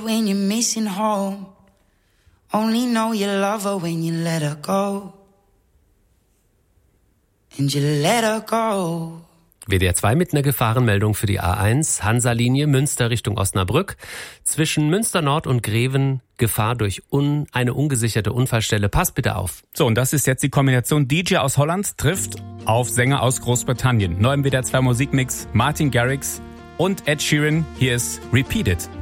when you're missing home. Only know you love her when you let her go. And you let her go. WDR 2 mit einer Gefahrenmeldung für die A1, Hansa-Linie Münster Richtung Osnabrück. Zwischen Münster Nord und Greven Gefahr durch eine ungesicherte Unfallstelle. Passt bitte auf. So, und das ist jetzt die Kombination DJ aus Holland trifft auf Sänger aus Großbritannien. Neu im WDR 2 Musikmix Martin Garrix und Ed Sheeran. Hier ist Repeat It.